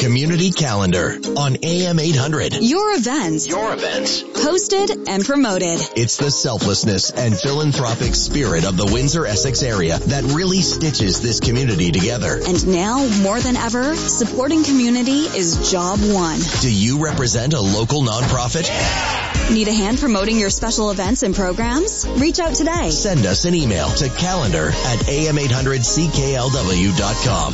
Community Calendar on AM 800. Your events. Hosted and promoted. It's the selflessness and philanthropic spirit of the Windsor-Essex area that really stitches this community together. And now, more than ever, supporting community is job one. Do you represent a local nonprofit? Need a hand promoting your special events and programs? Reach out today. Send us an email to calendar@am800cklw.com.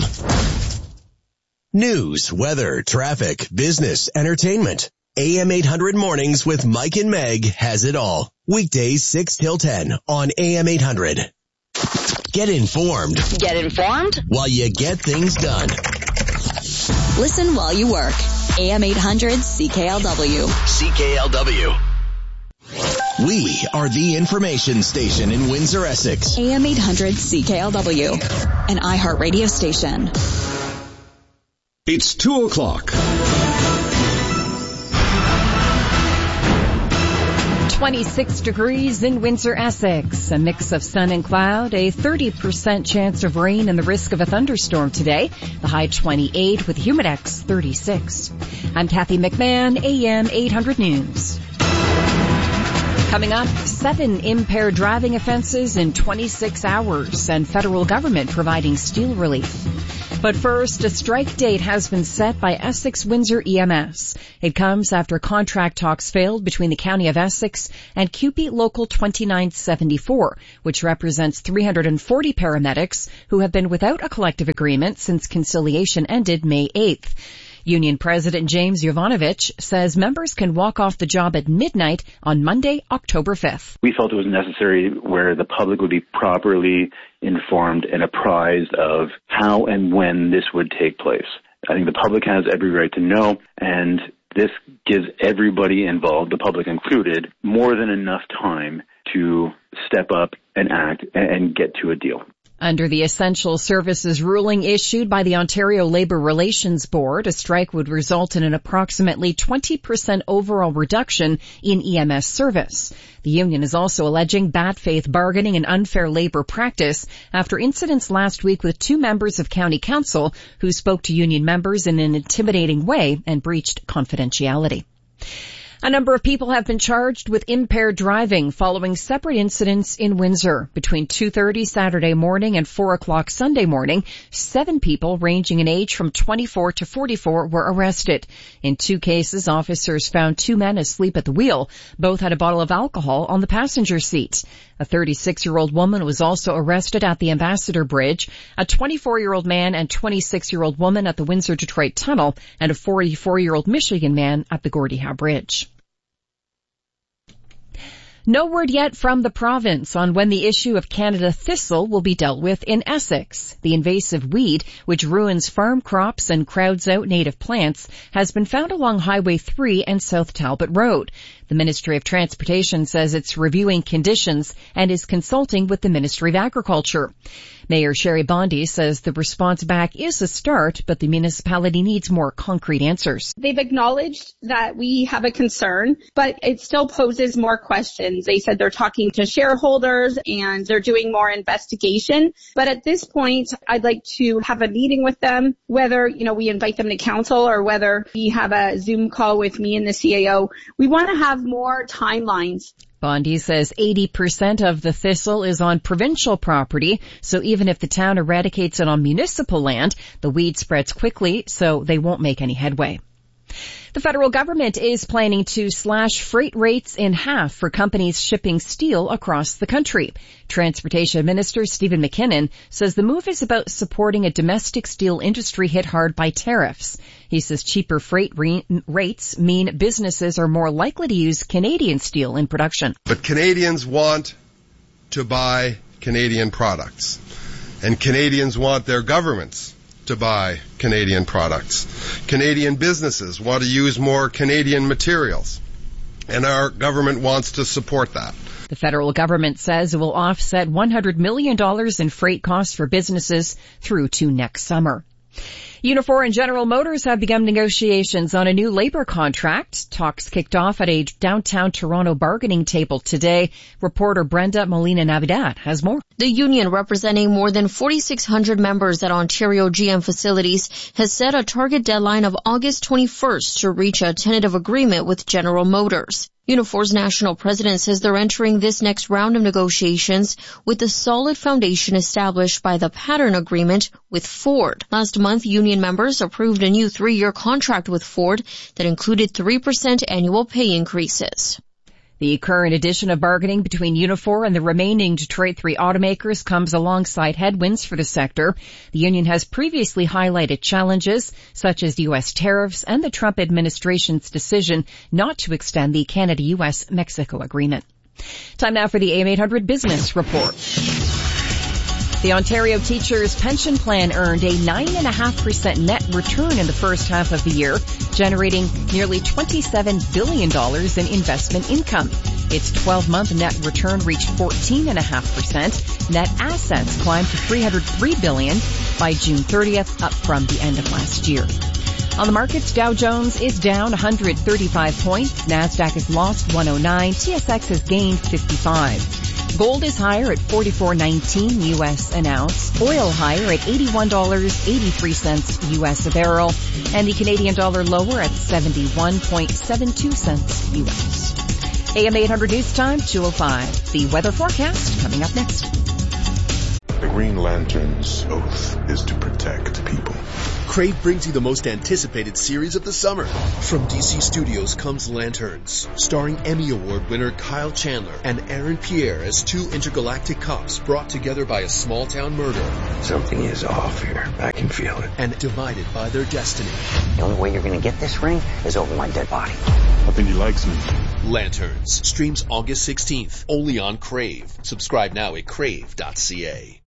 News, weather, traffic, business, entertainment. AM 800 Mornings with Mike and Meg has it all. Weekdays 6 till 10 on AM 800. Get informed. While you get things done. Listen while you work. AM 800 CKLW. We are the information station in Windsor-Essex. AM 800 CKLW. An iHeartRadio station. It's 2 o'clock. 26 degrees in Windsor-Essex. A mix of sun and cloud, a 30% chance of rain and the risk of a thunderstorm today. The high 28 with Humidex 36. I'm Kathy McMahon, AM 800 News. Coming up, 7 impaired driving offenses in 26 hours and federal government providing steel relief. But first, a strike date has been set by Essex Windsor EMS. It comes after contract talks failed between the County of Essex and CUPE Local 2974, which represents 340 paramedics who have been without a collective agreement since conciliation ended May 8th. Union President James Jovanovich says members can walk off the job at midnight on Monday, October 5th. We felt it was necessary where the public would be properly informed and apprised of how and when this would take place. I think the public has every right to know, and this gives everybody involved, the public included, more than enough time to step up and act and get to a deal. Under the essential services ruling issued by the Ontario Labour Relations Board, a strike would result in an approximately 20% overall reduction in EMS service. The union is also alleging bad faith bargaining and unfair labour practice after incidents last week with 2 members of County Council who spoke to union members in an intimidating way and breached confidentiality. A number of people have been charged with impaired driving following separate incidents in Windsor. Between 2:30 Saturday morning and 4 o'clock Sunday morning, 7 people ranging in age from 24 to 44 were arrested. In 2 cases, officers found 2 men asleep at the wheel. Both had a bottle of alcohol on the passenger seat. A 36-year-old woman was also arrested at the Ambassador Bridge, a 24-year-old man and 26-year-old woman at the Windsor-Detroit Tunnel, and a 44-year-old Michigan man at the Gordie Howe Bridge. No word yet from the province on when the issue of Canada thistle will be dealt with in Essex. The invasive weed, which ruins farm crops and crowds out native plants, has been found along Highway 3 and South Talbot Road. The Ministry of Transportation says it's reviewing conditions and is consulting with the Ministry of Agriculture. Mayor Sherry Bondi says the response back is a start, but the municipality needs more concrete answers. They've acknowledged that we have a concern, but it still poses more questions. They said they're talking to shareholders and they're doing more investigation. But at this point, I'd like to have a meeting with them, whether, we invite them to council or whether we have a Zoom call with me and the CAO. We want to have more timelines. Bondi says 80% of the thistle is on provincial property, so even if the town eradicates it on municipal land, the weed spreads quickly, so they won't make any headway. The federal government is planning to slash freight rates in half for companies shipping steel across the country. Transportation Minister Stephen McKinnon says the move is about supporting a domestic steel industry hit hard by tariffs. He says cheaper freight rates mean businesses are more likely to use Canadian steel in production. But Canadians want to buy Canadian products, and Canadians want their governments to buy Canadian products. Canadian businesses want to use more Canadian materials, and our government wants to support that. The federal government says it will offset $100 million in freight costs for businesses through to next summer. Unifor and General Motors have begun negotiations on a new labor contract. Talks kicked off at a downtown Toronto bargaining table today. Reporter Brenda Molina-Navidad has more. The union, representing more than 4,600 members at Ontario GM facilities, has set a target deadline of August 21st to reach a tentative agreement with General Motors. Unifor's national president says they're entering this next round of negotiations with a solid foundation established by the pattern agreement with Ford. Last month, union members approved a new 3-year contract with Ford that included 3% annual pay increases. The current edition of bargaining between Unifor and the remaining Detroit 3 automakers comes alongside headwinds for the sector. The union has previously highlighted challenges such as U.S. tariffs and the Trump administration's decision not to extend the Canada-U.S.-Mexico agreement. Time now for the AM 800 Business Report. The Ontario Teachers' Pension Plan earned a 9.5% net return in the first half of the year, generating nearly $27 billion in investment income. Its 12-month net return reached 14.5%. Net assets climbed to $303 billion by June 30th, up from the end of last year. On the markets, Dow Jones is down 135 points. NASDAQ has lost 109. TSX has gained 55. Gold is higher at $44.19 U.S. an ounce. Oil higher at $81.83 U.S. a barrel. And the Canadian dollar lower at 71.72 cents U.S. AM 800 News Time, 2:05. The weather forecast coming up next. The Green Lantern's oath is to protect people. Crave brings you the most anticipated series of the summer. From DC Studios comes Lanterns, starring Emmy Award winner Kyle Chandler and Aaron Pierre as two intergalactic cops brought together by a small-town murder. Something is off here. I can feel it. And divided by their destiny. The only way you're going to get this ring is over my dead body. I think he likes me. Lanterns streams August 16th, only on Crave. Subscribe now at crave.ca.